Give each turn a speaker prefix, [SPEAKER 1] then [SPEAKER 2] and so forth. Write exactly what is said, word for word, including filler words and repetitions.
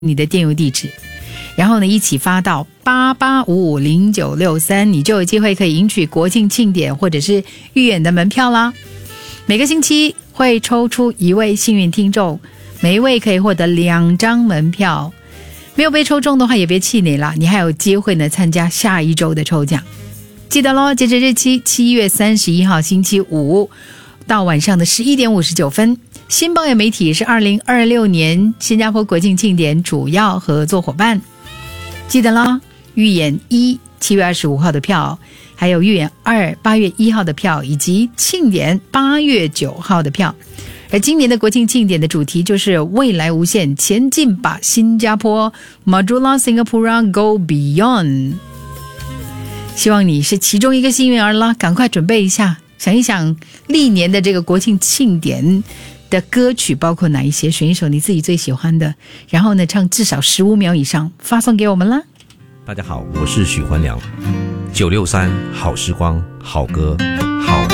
[SPEAKER 1] 你的电邮地址，然后呢一起发到八八五五零九六三，你就有机会可以赢取国庆庆典或者是预演的门票啦。每个星期会抽出一位幸运听众，每一位可以获得两张门票。没有被抽中的话也别气馁啦，你还有机会呢参加下一周的抽奖。记得咯，截止日期七月三十一号星期五到晚上的十一点五十九分。新报业媒体是二零二六年新加坡国庆庆典主要合作伙伴。记得啦，预演一七月二十五号的票，还有预演二八月一号的票，以及庆典八月九号的票。而今年的国庆庆典的主题就是未来无限，前进吧新加坡 Majulah Singapura Go Beyond。 希望你是其中一个幸运儿啦，赶快准备一下，想一想历年的这个国庆庆典的歌曲包括哪一些，选一首你自己最喜欢的，然后呢唱至少十五秒以上，发送给我们啦。
[SPEAKER 2] 大家好，我是许环良，九六三好时光好歌。